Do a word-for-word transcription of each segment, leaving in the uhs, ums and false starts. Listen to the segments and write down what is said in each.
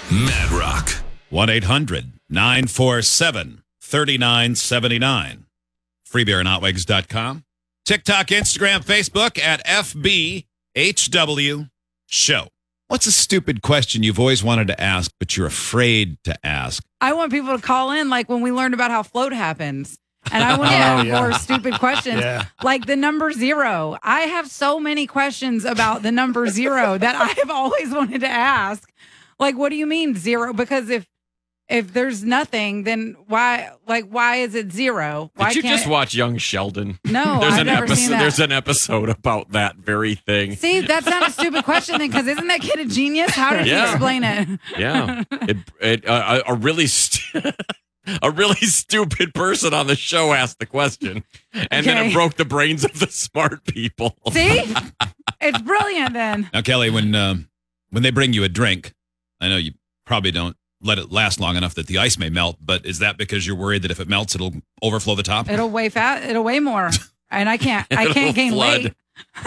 Mad Rock. one eight hundred nine four seven three nine seven nine. free beer and hot wigs dot com. TikTok, Instagram, Facebook at F B H W Show. What's a stupid question you've always wanted to ask, but you're afraid to ask? I want people to call in like when we learned about how float happens. And I want to have yeah. more stupid questions. Yeah. Like the number zero. I have so many questions about the number zero that I have always wanted to ask. Like, what do you mean zero? Because if if there's nothing, then why like why is it zero? Why Did you can't just it- watch Young Sheldon? No, there's I've an never episode. seen that. There's an episode about that very thing. See, that's not a stupid question then, because isn't that kid a genius? How did Yeah. he explain it? Yeah, it, it uh, a really st- a really stupid person on the show asked the question, and then Okay. it broke the brains of the smart people. See? It's brilliant then. Now, Kelly, when um, when they bring you a drink, I know you probably don't let it last long enough that the ice may melt, but is that because you're worried that if it melts, it'll overflow the top? It'll weigh fat. It'll weigh more. And I can't I It'll can't gain flood. weight.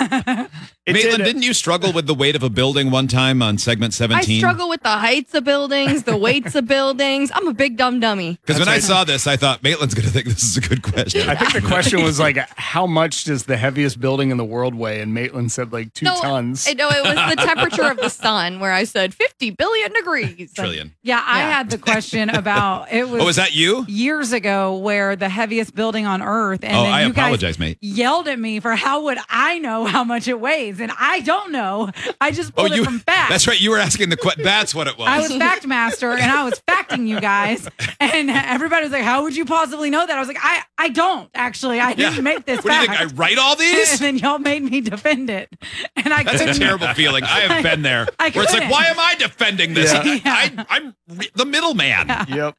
It Maitland, did- didn't you struggle with the weight of a building one time on segment I seventeen? struggle with the heights of buildings, the weights of buildings. I'm a big dumb dummy. Because when I That's saw this, I thought Maitland's going to think this is a good question. I think the question was like, how much does the heaviest building in the world weigh? And Maitland said like two No, tons. I know it was the temperature of the sun where I said fifty billion degrees. Trillion. Yeah, I Yeah. had the question about it was Oh, is that you? years ago where the heaviest building on earth and Oh, then I you apologize, guys mate. yelled at me for how would I know how much it weighs, and I don't know. I just Oh, pulled you. it from fact. That's right. You were asking the question. That's what it was. I was fact master and I was facting you guys, and everybody was like, "How would you possibly know that?" I was like, "I I don't actually. I didn't Yeah. make this What do you fact." think? I write all and these? then y'all made me defend it, and I That's a couldn't. terrible feeling. I have been there. I Where it's like, couldn't. why am I defending this? Yeah. I, I, I'm re- the middleman. Yep.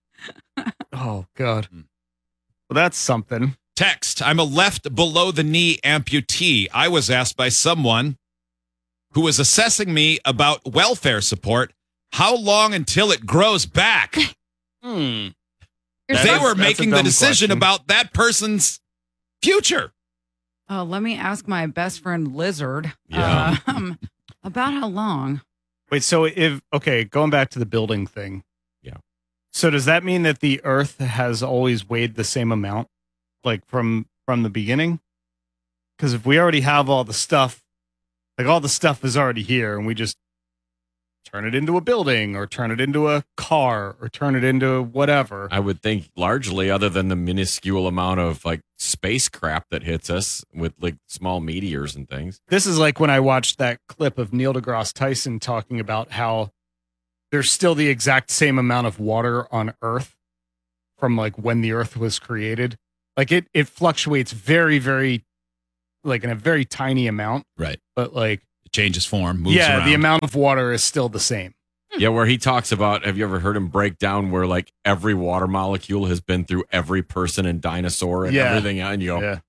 Oh, God. Well, that's something. Text, I'm a left below the knee amputee. I was asked by someone who was assessing me about welfare support, how long until it grows back? Hmm. You're They so- were that's a making the dumb decision question. about that person's future. Oh, let me ask my best friend Lizard. Yeah. Um, about how long? Wait, so if, okay, going back to the building thing. Yeah. So does that mean that the earth has always weighed the same amount? Like from from the beginning? Because if we already have all the stuff, like all the stuff is already here and we just turn it into a building or turn it into a car or turn it into whatever. I would think largely, other than the minuscule amount of like space crap that hits us with like small meteors and things. This is like when I watched that clip of Neil deGrasse Tyson talking about how there's still the exact same amount of water on Earth from like when the Earth was created. Like it, it fluctuates very, very, like in a very tiny amount. Right. But like, It changes form, moves yeah, around. the amount of water is still the same. Yeah, where he talks about, have you ever heard him break down where like every water molecule has been through every person and dinosaur and Yeah. everything? And you go, Yeah.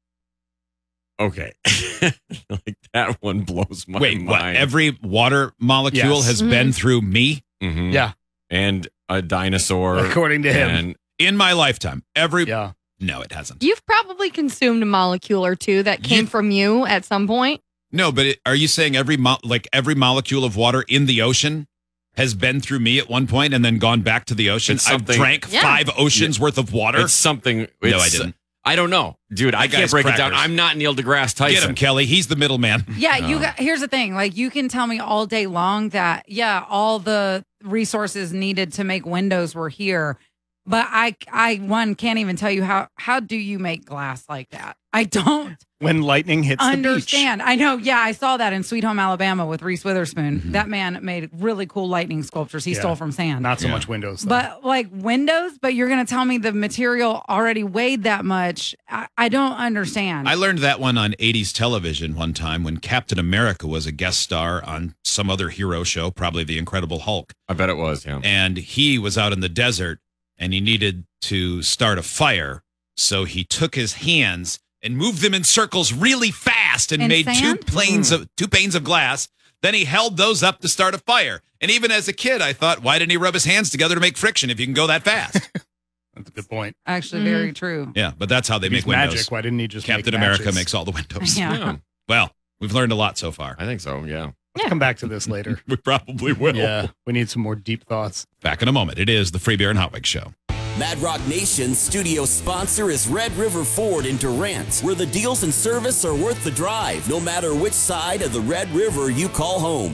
okay. Like that one blows my Wait, mind. what? Every water molecule Yes. has Mhm. been through me Mhm. Yeah. And a dinosaur. According to him. And in my lifetime. Every Yeah. No, it hasn't. You've probably consumed a molecule or two that came You- from you at some point. No, but it, are you saying every mo- like every molecule of water in the ocean has been through me at one point and then gone back to the ocean? It's I've something- drank Yeah. five oceans worth of water. it's something. no, I it's- didn't. I don't know. Dude, I That can't guy's break it down. crackers. I'm not Neil deGrasse Tyson. Get him, Kelly. He's the middleman. Yeah, you Oh. got, here's the thing. Like you can tell me all day long that yeah, all the resources needed to make windows were here. But I I one can't even tell you how how do you make glass like that? I don't When lightning hits understand. I know. Yeah, I saw that in Sweet Home Alabama with Reese Witherspoon. Mhm. That man made really cool lightning sculptures he Yeah. stole from the beach. sand. Not so Yeah. much windows. Though. But like windows, but you're going to tell me the material already weighed that much. I, I don't understand. I learned that one on eighties television one time when Captain America was a guest star on some other hero show, probably The Incredible Hulk. I bet it was, yeah. And he was out in the desert and he needed to start a fire. So he took his hands and moved them in circles really fast and In made two sand? planes of two panes of glass. Then he held those up to start a fire. And even as a kid, I thought, why didn't he rub his hands together to make friction if you can go that fast? That's a good point. Actually, Mhm. very true. Yeah, but that's how they He's make windows. magic. Why didn't he just Captain make America matches? makes all the windows. Yeah. Yeah, Well, we've learned a lot so far. I think so, yeah. Let's come back to this later. We probably will. Yeah, we need some more deep thoughts. Back in a moment. It is the Free Beer and Hot Wings Show. Mad Rock Nation's studio sponsor is Red River Ford in Durant, where the deals and service are worth the drive, no matter which side of the Red River you call home.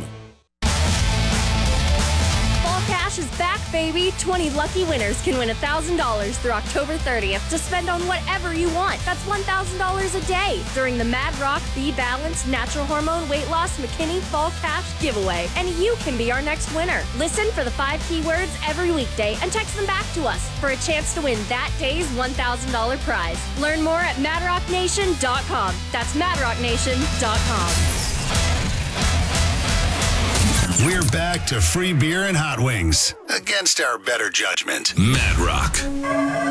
Fall Cash is back, baby. twenty lucky winners can win one thousand dollars through October thirtieth to spend on whatever you want. That's one thousand dollars a day during the Mad Rock Be Balanced Natural Hormone Weight Loss McKinney Fall Cash giveaway. And you can be our next winner. Listen for the five keywords every weekday and text them back to us for a chance to win that day's one thousand dollars prize. Learn more at mad rock nation dot com. That's mad rock nation dot com. We're back to Free Beer and Hot Wings against our better judgment. Mad Rock.